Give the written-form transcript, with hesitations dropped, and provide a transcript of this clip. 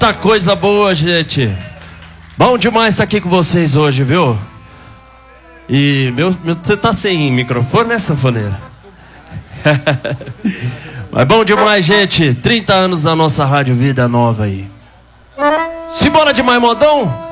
Eita, coisa boa, gente. Bom demais estar aqui com vocês hoje, viu? E você tá sem microfone, né, sanfoneira? Mas bom demais, gente. 30 anos da nossa Rádio Vida Nova aí. Simbora demais, modão?